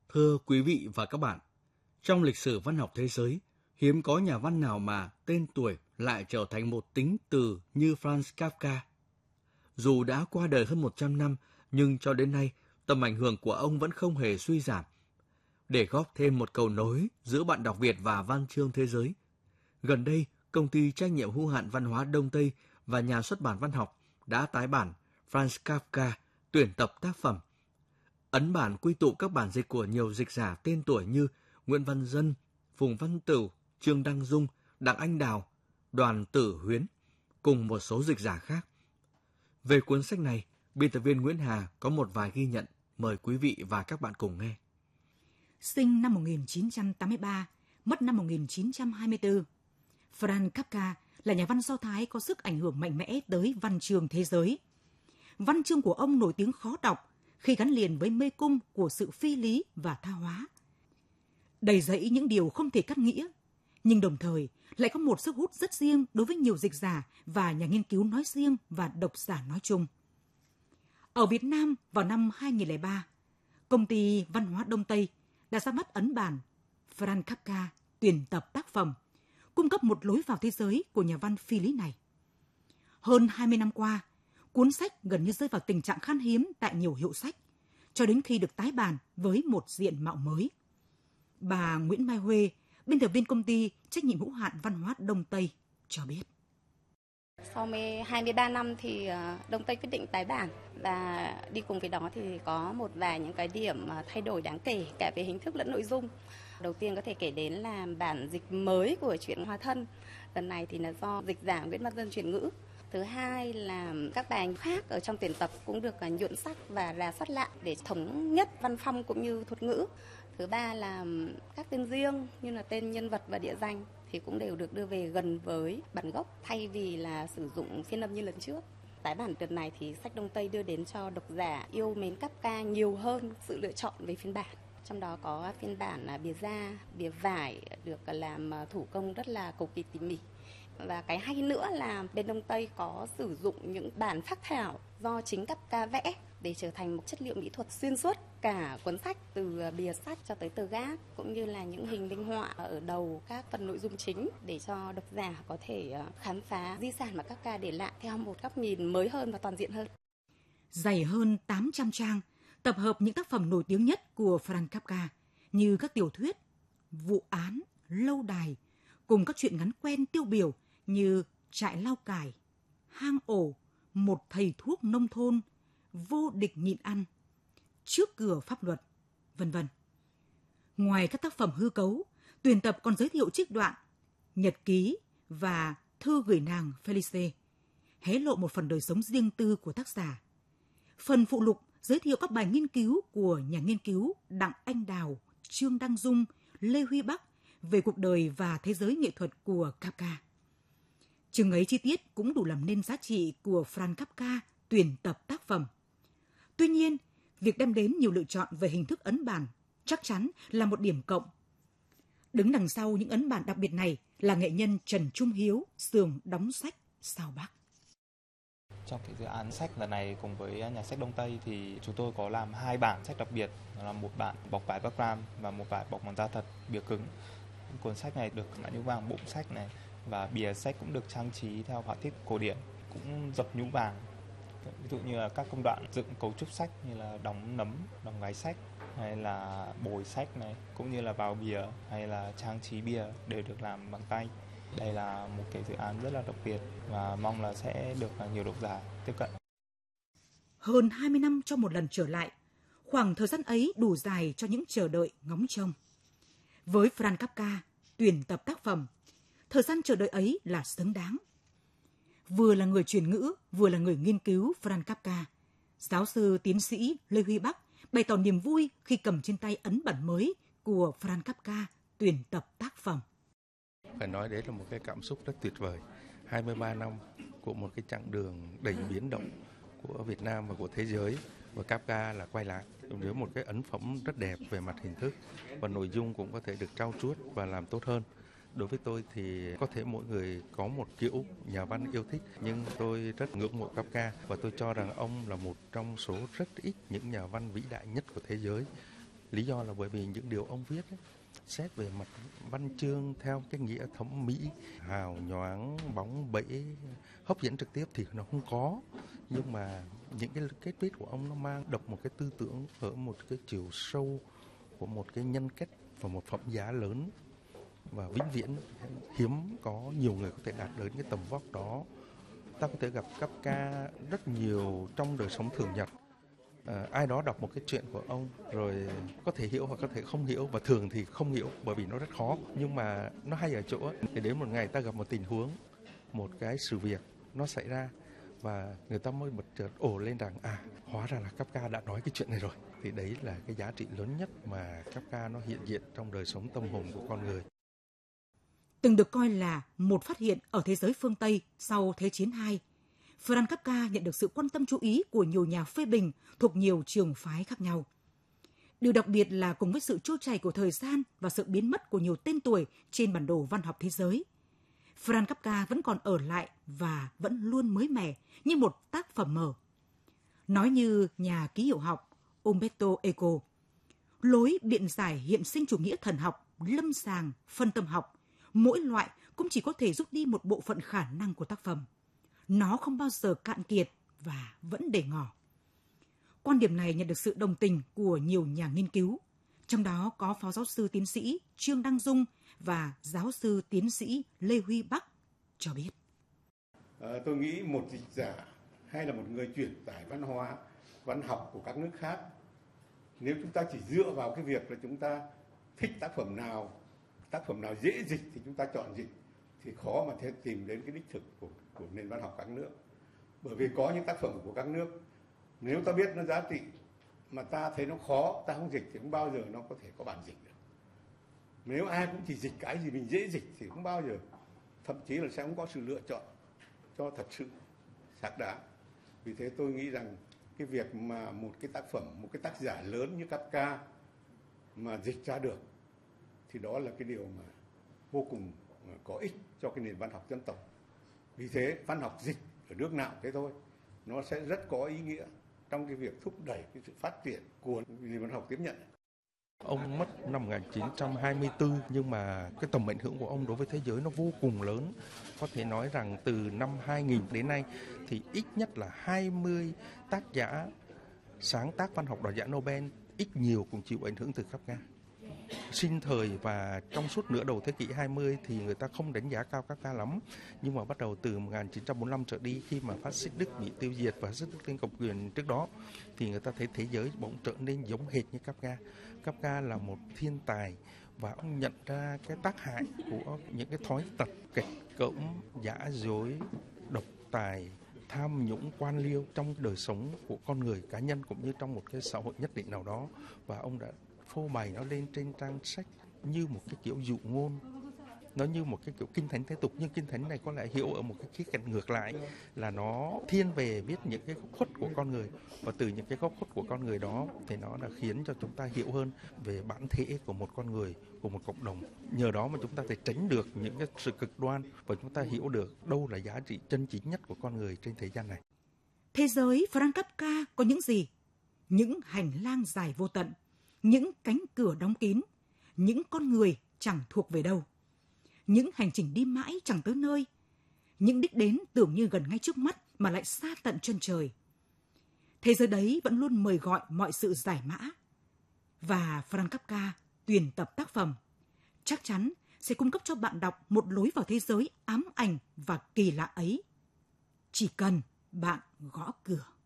Thưa quý vị và các bạn, trong lịch sử văn học thế giới, hiếm có nhà văn nào mà tên tuổi lại trở thành một tính từ như Franz Kafka. Dù đã qua đời hơn 100 năm, nhưng cho đến nay, tầm ảnh hưởng của ông vẫn không hề suy giảm. Để góp thêm một cầu nối giữa bạn đọc Việt và văn chương thế giới, gần đây, công ty trách nhiệm hữu hạn văn hóa Đông Tây và nhà xuất bản văn học đã tái bản Franz Kafka, tuyển tập tác phẩm. Ấn bản quy tụ các bản dịch của nhiều dịch giả tên tuổi như Nguyễn Văn Dân, Phùng Văn Tửu, Trương Đăng Dung, Đặng Anh Đào, Đoàn Tử Huyến, cùng một số dịch giả khác. Về cuốn sách này, biên tập viên Nguyễn Hà có một vài ghi nhận, mời quý vị và các bạn cùng nghe. Sinh năm 1983, mất năm 1924, Franz Kafka là nhà văn Do Thái có sức ảnh hưởng mạnh mẽ tới văn chương thế giới. Văn chương của ông nổi tiếng khó đọc khi gắn liền với mê cung của sự phi lý và tha hóa, đầy dẫy những điều không thể cắt nghĩa, nhưng đồng thời lại có một sức hút rất riêng đối với nhiều dịch giả và nhà nghiên cứu nói riêng và độc giả nói chung. Ở Việt Nam vào năm 2003, công ty văn hóa Đông Tây đã ra mắt ấn bản Franz Kafka, tuyển tập tác phẩm, cung cấp một lối vào thế giới của nhà văn phi lý này. Hơn 20 năm qua, cuốn sách gần như rơi vào tình trạng khan hiếm tại nhiều hiệu sách, cho đến khi được tái bản với một diện mạo mới. Bà Nguyễn Mai Huê, biên tập viên công ty trách nhiệm hữu hạn văn hóa Đông Tây, cho biết. Sau 23 năm thì Đông Tây quyết định tái bản, và đi cùng với đó thì có một vài những cái điểm thay đổi đáng kể cả về hình thức lẫn nội dung. Đầu tiên có thể kể đến là bản dịch mới của truyện Hóa Thân. Lần này thì là do dịch giả Nguyễn Văn Dân chuyển ngữ. Thứ hai là các bài khác ở trong tuyển tập cũng được nhuộm sắc và rà soát lại để thống nhất văn phong cũng như thuật ngữ. Thứ ba là các tên riêng như là tên nhân vật và địa danh thì cũng đều được đưa về gần với bản gốc thay vì là sử dụng phiên âm như lần trước. Tái bản đợt này thì sách Đông Tây đưa đến cho độc giả yêu mến Kafka nhiều hơn sự lựa chọn về phiên bản. Trong đó có phiên bản bìa da, bìa vải được làm thủ công rất là cầu kỳ tỉ mỉ. Và cái hay nữa là bên Đông Tây có sử dụng những bản phác thảo do chính Kafka vẽ để trở thành một chất liệu mỹ thuật xuyên suốt cả cuốn sách, từ bìa sách cho tới tờ gác, cũng như là những hình minh họa ở đầu các phần nội dung chính để cho độc giả có thể khám phá di sản mà Kafka để lại theo một góc nhìn mới hơn và toàn diện hơn. Dày hơn 800 trang, tập hợp những tác phẩm nổi tiếng nhất của Franz Kafka như các tiểu thuyết, vụ án, lâu đài, cùng các truyện ngắn quen tiêu biểu như Trại lao cải, Hang ổ, Một thầy thuốc nông thôn, Vô địch nhịn ăn, Trước cửa pháp luật, vân vân. Ngoài các tác phẩm hư cấu, tuyển tập còn giới thiệu trích đoạn, nhật ký và thư gửi nàng Felice, hé lộ một phần đời sống riêng tư của tác giả. Phần phụ lục giới thiệu các bài nghiên cứu của nhà nghiên cứu Đặng Anh Đào, Trương Đăng Dung, Lê Huy Bắc về cuộc đời và thế giới nghệ thuật của Kafka. Chừng ấy chi tiết cũng đủ làm nên giá trị của Franz Kafka tuyển tập tác phẩm. Tuy nhiên, việc đem đến nhiều lựa chọn về hình thức ấn bản chắc chắn là một điểm cộng. Đứng đằng sau những ấn bản đặc biệt này là nghệ nhân Trần Trung Hiếu, xưởng đóng sách Sao Bắc. Trong cái dự án sách lần này cùng với nhà sách Đông Tây thì chúng tôi có làm 2 bản sách đặc biệt, là một bản bọc vải background và một bản bọc bằng da thật, bìa cứng. Cuốn sách này được mã nhũ vàng bụng sách này, và bìa sách cũng được trang trí theo họa tiết cổ điển, cũng dập nhũ vàng. Ví dụ như là các công đoạn dựng cấu trúc sách như là đóng nấm, đóng gáy sách hay là bồi sách này, cũng như là vào bìa hay là trang trí bìa đều được làm bằng tay. Đây là một cái dự án rất là đặc biệt và mong là sẽ được nhiều độc giả tiếp cận. Hơn 20 năm cho một lần trở lại, khoảng thời gian ấy đủ dài cho những chờ đợi ngóng trông. Với Franz Kafka, tuyển tập tác phẩm, thời gian chờ đợi ấy là xứng đáng. Vừa là người truyền ngữ, vừa là người nghiên cứu Franz Kafka, giáo sư tiến sĩ Lê Huy Bắc bày tỏ niềm vui khi cầm trên tay ấn bản mới của Franz Kafka tuyển tập tác phẩm. Phải nói đấy là một cái cảm xúc rất tuyệt vời. 23 năm của một cái chặng đường đầy biến động của Việt Nam và của thế giới, và Kafka là quay lại với một cái ấn phẩm rất đẹp về mặt hình thức, và nội dung cũng có thể được trau chuốt và làm tốt hơn. Đối với tôi thì có thể mỗi người có một kiểu nhà văn yêu thích, nhưng tôi rất ngưỡng mộ Kafka và tôi cho rằng ông là một trong số rất ít những nhà văn vĩ đại nhất của thế giới. Lý do là bởi vì những điều ông viết ấy, xét về mặt văn chương theo cái nghĩa thẩm mỹ, hào nhoáng, bóng bẩy, hấp dẫn trực tiếp thì nó không có. Nhưng mà những cái viết của ông nó mang đậm một cái tư tưởng ở một cái chiều sâu của một cái nhân cách và một phẩm giá lớn và vĩnh viễn. Hiếm có nhiều người có thể đạt đến cái tầm vóc đó. Ta có thể gặp Kafka rất nhiều trong đời sống thường nhật. Ai đó đọc một cái chuyện của ông rồi có thể hiểu hoặc có thể không hiểu, và thường thì không hiểu bởi vì nó rất khó. Nhưng mà nó hay ở chỗ thì đến một ngày ta gặp một tình huống, một cái sự việc nó xảy ra và người ta mới bật chợt ồ lên rằng hóa ra là Kafka đã nói cái chuyện này rồi. Thì đấy là cái giá trị lớn nhất mà Kafka nó hiện diện trong đời sống tâm hồn của con người. Từng được coi là một phát hiện ở thế giới phương Tây sau Thế chiến II, Franz Kafka nhận được sự quan tâm chú ý của nhiều nhà phê bình thuộc nhiều trường phái khác nhau. Điều đặc biệt là cùng với sự trôi chảy của thời gian và sự biến mất của nhiều tên tuổi trên bản đồ văn học thế giới, Franz Kafka vẫn còn ở lại và vẫn luôn mới mẻ như một tác phẩm mở. Nói như nhà ký hiệu học Umberto Eco, lối biện giải hiện sinh chủ nghĩa thần học, lâm sàng, phân tâm học, mỗi loại cũng chỉ có thể rút đi một bộ phận khả năng của tác phẩm. Nó không bao giờ cạn kiệt và vẫn để ngỏ. Quan điểm này nhận được sự đồng tình của nhiều nhà nghiên cứu, trong đó có Phó Giáo sư Tiến sĩ Trương Đăng Dung và Giáo sư Tiến sĩ Lê Huy Bắc cho biết. Tôi nghĩ một dịch giả hay là một người truyền tải văn hóa, văn học của các nước khác, nếu chúng ta chỉ dựa vào cái việc là chúng ta thích tác phẩm nào dễ dịch thì chúng ta chọn dịch, thì khó mà thể tìm đến cái đích thực của nền văn học các nước. Bởi vì có những tác phẩm của các nước, nếu ta biết nó giá trị mà ta thấy nó khó, ta không dịch thì không bao giờ nó có thể có bản dịch được. Nếu ai cũng chỉ dịch cái gì mình dễ dịch thì không bao giờ, thậm chí là sẽ không có sự lựa chọn cho thật sự xác đáng. Vì thế tôi nghĩ rằng cái việc mà một cái tác phẩm, một cái tác giả lớn như Kafka mà dịch ra được thì đó là cái điều mà vô cùng có ích cho cái nền văn học dân tộc. Vì thế văn học dịch ở nước nào thế thôi, nó sẽ rất có ý nghĩa trong cái việc thúc đẩy cái sự phát triển của nền văn học tiếp nhận. Ông mất năm 1924 nhưng mà cái tầm ảnh hưởng của ông đối với thế giới nó vô cùng lớn. Có thể nói rằng từ năm 2000 đến nay thì ít nhất là 20 tác giả sáng tác văn học đoạt giải Nobel ít nhiều cũng chịu ảnh hưởng từ Kafka. Sinh thời và trong suốt nửa đầu thế kỷ 20 thì người ta không đánh giá cao Kafka lắm. Nhưng mà bắt đầu từ 1945 trở đi, khi mà phát xít Đức bị tiêu diệt và phát xít Đức lên cầm quyền trước đó, thì người ta thấy thế giới bỗng trở nên giống hệt như Kafka. Kafka là một thiên tài và ông nhận ra cái tác hại của những cái thói tật kịch cỡm, giả dối, độc tài, tham nhũng, quan liêu trong đời sống của con người cá nhân cũng như trong một cái xã hội nhất định nào đó. Và ông đã phô bày nó lên trên trang sách như một cái kiểu dụ ngôn, nó như một cái kiểu kinh thánh thế tục, nhưng kinh thánh này có lẽ hiểu ở một cái khía cạnh ngược lại, là nó thiên về biết những cái góc khuất của con người, và từ những cái góc khuất của con người đó thì nó đã khiến cho chúng ta hiểu hơn về bản thể của một con người, của một cộng đồng. Nhờ đó mà chúng ta thể tránh được những cái sự cực đoan và chúng ta hiểu được đâu là giá trị chân chính nhất của con người trên thế gian này. Thế giới Franz Kafka có những gì? Những hành lang dài vô tận, những cánh cửa đóng kín, những con người chẳng thuộc về đâu, những hành trình đi mãi chẳng tới nơi, những đích đến tưởng như gần ngay trước mắt mà lại xa tận chân trời. Thế giới đấy vẫn luôn mời gọi mọi sự giải mã. Và Franz Kafka tuyển tập tác phẩm chắc chắn sẽ cung cấp cho bạn đọc một lối vào thế giới ám ảnh và kỳ lạ ấy. Chỉ cần bạn gõ cửa.